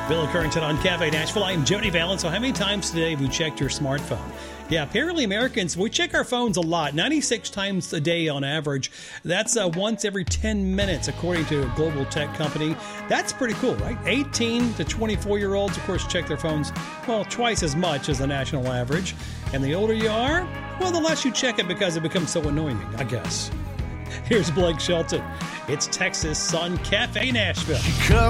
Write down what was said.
Bill Currington on Cafe Nashville. I am Jody Valance. So how many times today have you checked your smartphone? Yeah, apparently Americans, we check our phones a lot, 96 times a day on average. That's once every 10 minutes, according to a global tech company. That's pretty cool, right? 18 to 24-year-olds, of course, check their phones, well, twice as much as the national average. And the older you are, well, the less you check it because it becomes so annoying, I guess. Here's Blake Shelton. It's Texas on Cafe Nashville.